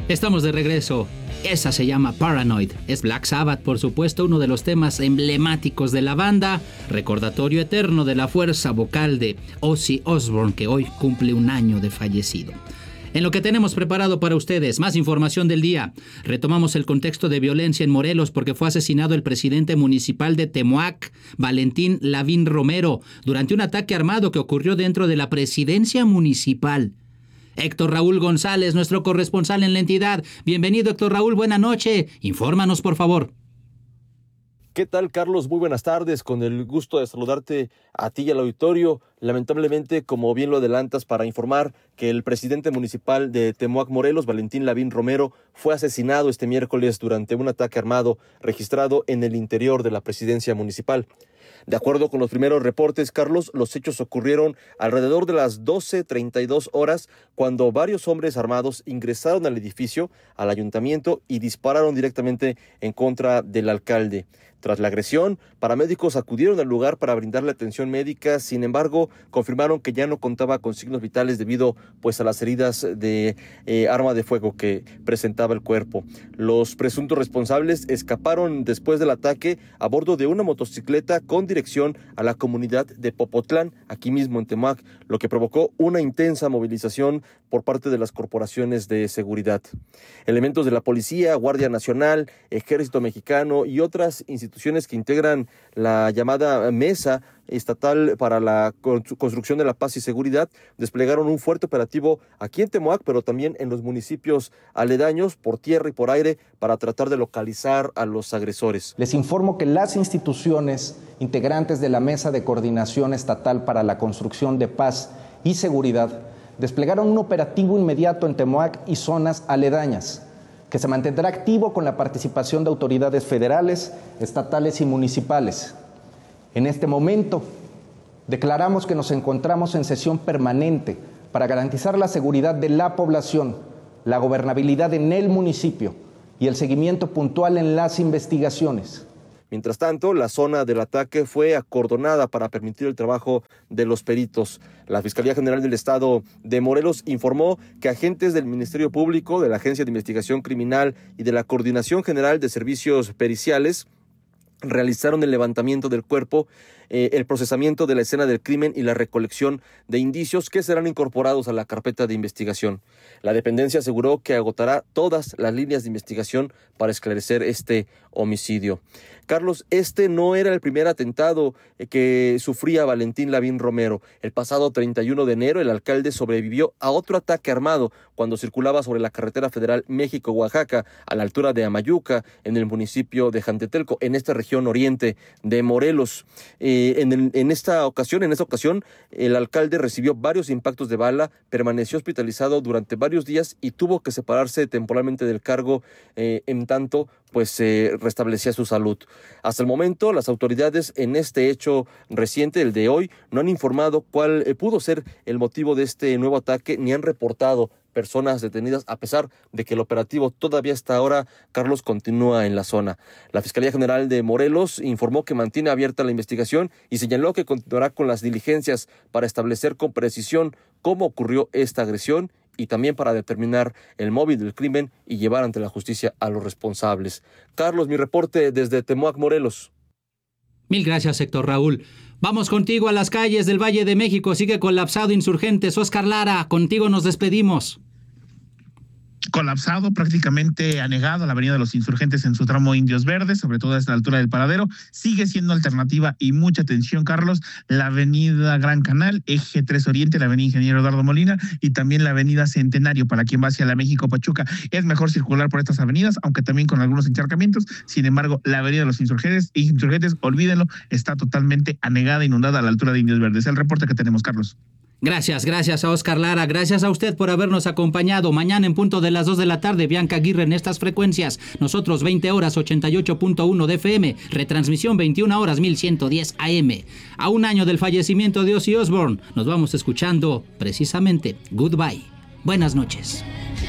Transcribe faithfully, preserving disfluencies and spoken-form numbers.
Estamos de regreso. Esa se llama Paranoid. Es Black Sabbath, por supuesto, uno de los temas emblemáticos de la banda, recordatorio eterno de la fuerza vocal de Ozzy Osbourne, que hoy cumple un año de fallecido. En lo que tenemos preparado para ustedes, más información del día. Retomamos el contexto de violencia en Morelos porque fue asesinado el presidente municipal de Temoac, Valentín Lavín Romero, durante un ataque armado que ocurrió dentro de la presidencia municipal. Héctor Raúl González, nuestro corresponsal en la entidad. Bienvenido, Héctor Raúl, buena noche. Infórmanos, por favor. ¿Qué tal, Carlos? Muy buenas tardes. Con el gusto de saludarte a ti y al auditorio. Lamentablemente, como bien lo adelantas, para informar que el presidente municipal de Temoac, Morelos, Valentín Lavín Romero, fue asesinado este miércoles durante un ataque armado registrado en el interior de la presidencia municipal. De acuerdo con los primeros reportes, Carlos, los hechos ocurrieron alrededor de las doce treinta y dos horas, cuando varios hombres armados ingresaron al edificio, al ayuntamiento, y dispararon directamente en contra del alcalde. Tras la agresión, paramédicos acudieron al lugar para brindarle atención médica. Sin embargo, confirmaron que ya no contaba con signos vitales debido pues a las heridas de eh, arma de fuego que presentaba el cuerpo. Los presuntos responsables escaparon después del ataque a bordo de una motocicleta con dirección a la comunidad de Popotlán, aquí mismo en Temoac, lo que provocó una intensa movilización por parte de las corporaciones de seguridad. Elementos de la policía, Guardia Nacional, Ejército Mexicano y otras instituciones que integran la llamada Mesa Estatal para la Construcción de la Paz y Seguridad desplegaron un fuerte operativo aquí en Temoac, pero también en los municipios aledaños, por tierra y por aire, para tratar de localizar a los agresores. Les informo que las instituciones integrantes de la Mesa de Coordinación Estatal para la Construcción de Paz y Seguridad desplegaron un operativo inmediato en Temoac y zonas aledañas, que se mantendrá activo con la participación de autoridades federales, estatales y municipales. En este momento, declaramos que nos encontramos en sesión permanente para garantizar la seguridad de la población, la gobernabilidad en el municipio y el seguimiento puntual en las investigaciones. Mientras tanto, la zona del ataque fue acordonada para permitir el trabajo de los peritos. La Fiscalía General del Estado de Morelos informó que agentes del Ministerio Público, de la Agencia de Investigación Criminal y de la Coordinación General de Servicios Periciales realizaron el levantamiento del cuerpo, eh, el procesamiento de la escena del crimen y la recolección de indicios que serán incorporados a la carpeta de investigación. La dependencia aseguró que agotará todas las líneas de investigación para esclarecer este homicidio. Carlos, este no era el primer atentado que sufría Valentín Lavín Romero. El pasado treinta y uno de enero, el alcalde sobrevivió a otro ataque armado cuando circulaba sobre la carretera federal México-Oaxaca, a la altura de Amayuca, en el municipio de Jantetelco, en esta región oriente de Morelos. Eh, en, el, en esta ocasión, en esta ocasión, el alcalde recibió varios impactos de bala, permaneció hospitalizado durante varios días y tuvo que separarse temporalmente del cargo, eh, en tanto pues se eh, restablecía su salud. Hasta el momento, las autoridades en este hecho reciente, el de hoy, no han informado cuál eh, pudo ser el motivo de este nuevo ataque, ni han reportado personas detenidas, a pesar de que el operativo todavía hasta ahora, Carlos, continúa en la zona. La Fiscalía General de Morelos informó que mantiene abierta la investigación y señaló que continuará con las diligencias para establecer con precisión cómo ocurrió esta agresión y también para determinar el móvil del crimen y llevar ante la justicia a los responsables. Carlos, mi reporte desde Temoac, Morelos. Mil gracias, Héctor Raúl. Vamos contigo a las calles del Valle de México. Sigue colapsado Insurgentes. Oscar Lara, contigo nos despedimos. Colapsado, prácticamente anegado la avenida de los Insurgentes en su tramo Indios Verdes, sobre todo a la altura del Paradero. Sigue siendo alternativa y mucha atención, Carlos, la avenida Gran Canal, eje tres Oriente, la avenida Ingeniero Eduardo Molina y también la avenida Centenario para quien va hacia la México-Pachuca. Es mejor circular por estas avenidas, aunque también con algunos encharcamientos. Sin embargo, la avenida de los Insurgentes, Insurgentes, olvídenlo, está totalmente anegada, inundada a la altura de Indios Verdes. Es el reporte que tenemos, Carlos. Gracias, gracias a Oscar Lara, gracias a usted por habernos acompañado. Mañana en punto de las dos de la tarde, Bianca Aguirre en estas frecuencias. Nosotros veinte horas ochenta y ocho punto uno de F M, retransmisión veintiuna horas mil ciento diez A M. A un año del fallecimiento de Ozzy Osbourne, nos vamos escuchando precisamente Goodbye. Buenas noches.